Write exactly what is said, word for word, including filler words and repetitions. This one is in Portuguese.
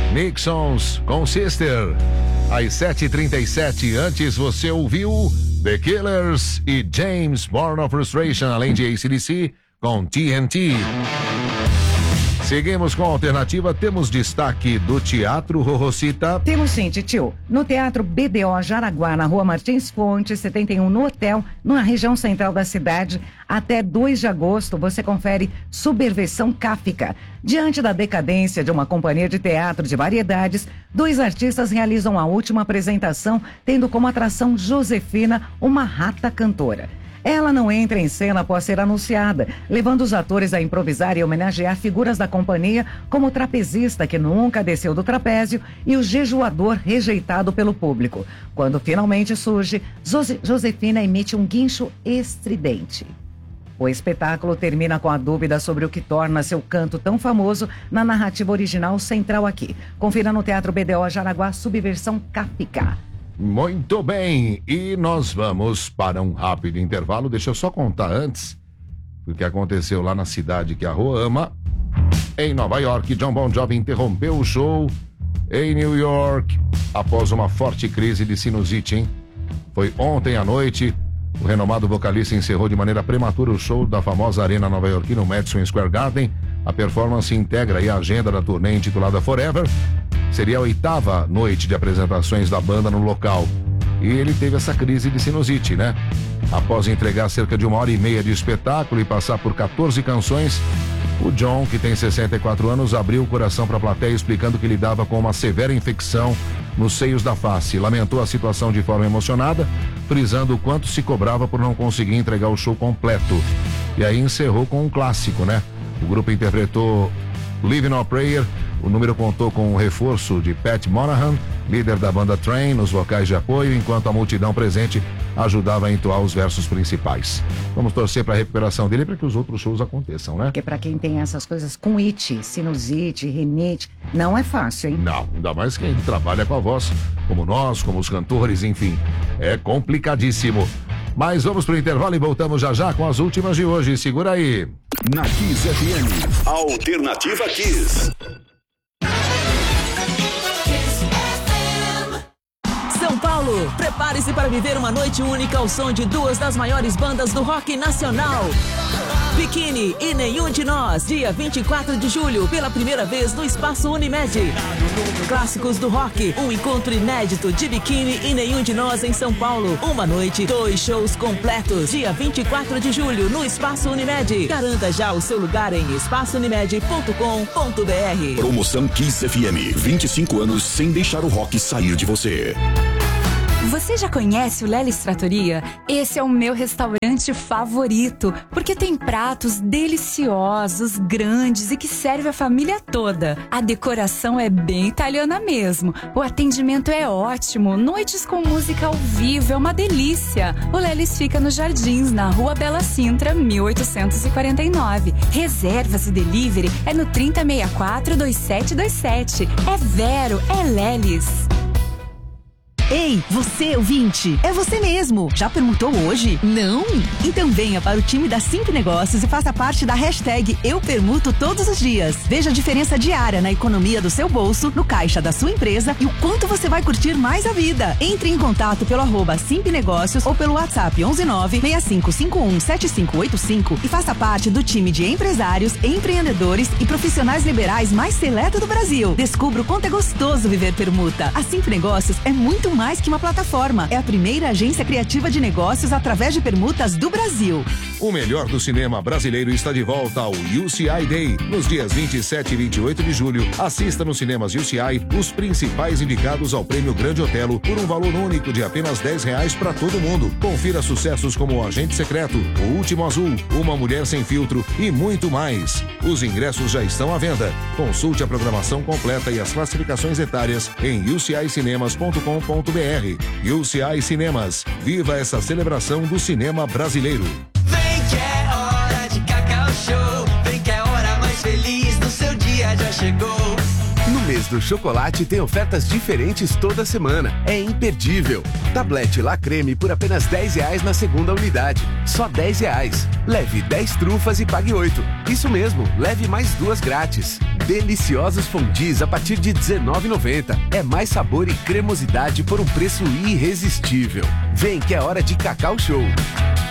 Nixon's com Sister. Às sete e trinta e sete, antes você ouviu The Killers e James Born of Frustration, além de A C D C com T N T. Seguimos com a alternativa, temos destaque do Teatro Rorrocita. Temos sim, tio. No Teatro B D O Jaraguá, na Rua Martins Fontes, setenta e um, no hotel, na região central da cidade, até dois de agosto, você confere Subversão Kafka. Diante da decadência de uma companhia de teatro de variedades, dois artistas realizam a última apresentação, tendo como atração Josefina, uma rata cantora. Ela não entra em cena após ser anunciada, levando os atores a improvisar e homenagear figuras da companhia, como o trapezista que nunca desceu do trapézio e o jejuador rejeitado pelo público. Quando finalmente surge, Jose- Josefina emite um guincho estridente. O espetáculo termina com a dúvida sobre o que torna seu canto tão famoso na narrativa original central aqui. Confira no Teatro B D O Jaraguá, Subversão Kafka. Muito bem, e nós vamos para um rápido intervalo. Deixa eu só contar antes o que aconteceu lá na cidade que a Rô ama. Em Nova York, John Bon Jovi interrompeu o show em New York após uma forte crise de sinusite, hein? Foi ontem à noite. O renomado vocalista encerrou de maneira prematura o show da famosa arena nova-iorquina, no Madison Square Garden. A performance integra aí a agenda da turnê intitulada Forever. Seria a oitava noite de apresentações da banda no local. E ele teve essa crise de sinusite, né? Após entregar cerca de uma hora e meia de espetáculo e passar por quatorze canções, o John, que tem sessenta e quatro anos, abriu o coração para a plateia explicando que lidava com uma severa infecção nos seios da face. Lamentou a situação de forma emocionada, frisando o quanto se cobrava por não conseguir entregar o show completo. E aí encerrou com um clássico, né? O grupo interpretou Living on a Prayer. O número contou com o reforço de Pat Monahan, líder da banda Train, nos vocais de apoio, enquanto a multidão presente ajudava a entoar os versos principais. Vamos torcer para a recuperação dele para que os outros shows aconteçam, né? Porque para quem tem essas coisas com it, sinusite, rinite, não é fácil, hein? Não, ainda mais quem trabalha com a voz, como nós, como os cantores, enfim. É complicadíssimo. Mas vamos pro intervalo e voltamos já já com as últimas de hoje. Segura aí. Na Kiss F M, Alternativa Kiss. São Paulo, prepare-se para viver uma noite única ao som de duas das maiores bandas do rock nacional. Biquíni e Nenhum de Nós, dia vinte e quatro de julho, pela primeira vez no Espaço Unimed. Clássicos do rock, um encontro inédito de Biquíni e Nenhum de Nós em São Paulo. Uma noite, dois shows completos, dia vinte e quatro de julho, no Espaço Unimed. Garanta já o seu lugar em espaço unimed ponto com ponto b r. Promoção Kiss F M, vinte e cinco anos sem deixar o rock sair de você. Você já conhece o Lelis Trattoria? Esse é o meu restaurante favorito, porque tem pratos deliciosos, grandes e que serve a família toda. A decoração é bem italiana mesmo. O atendimento é ótimo, noites com música ao vivo é uma delícia. O Lelis fica nos Jardins, na Rua Bela Sintra, mil oitocentos e quarenta e nove. Reservas e delivery é no trinta sessenta e quatro, vinte e sete vinte e sete. É Vero, é Lelis. Ei, você ouvinte, é você mesmo. Já permutou hoje? Não? Então venha para o time da Simp Negócios e faça parte da hashtag Eu Permuto todos os dias. Veja a diferença diária na economia do seu bolso, no caixa da sua empresa e o quanto você vai curtir mais a vida. Entre em contato pelo arroba Simp Negócios ou pelo WhatsApp onze nove, seis cinco cinco um, sete cinco oito cinco e faça parte do time de empresários, empreendedores e profissionais liberais mais seleto do Brasil. Descubra o quanto é gostoso viver permuta. A Simp Negócios é muito mais que uma plataforma. É a primeira agência criativa de negócios através de permutas do Brasil. O melhor do cinema brasileiro está de volta ao U C I Day. Nos dias vinte e sete e vinte e oito de julho, assista nos cinemas U C I os principais indicados ao Prêmio Grande Otelo por um valor único de apenas dez reais para todo mundo. Confira sucessos como O Agente Secreto, O Último Azul, Uma Mulher Sem Filtro e muito mais. Os ingressos já estão à venda. Consulte a programação completa e as classificações etárias em u c i cinemas ponto com ponto b r. U C I Cinemas. Viva essa celebração do cinema brasileiro. Vem que é hora de Cacau Show. Vem que é a hora mais feliz do seu dia já chegou. No mês do chocolate tem ofertas diferentes toda semana. É imperdível. Tablete La Creme por apenas dez reais na segunda unidade. Só dez reais. Leve dez trufas e pague oito. Isso mesmo, leve mais duas grátis. Deliciosos fondis a partir de dezenove reais e noventa centavos. É mais sabor e cremosidade por um preço irresistível. Vem que é hora de Cacau Show.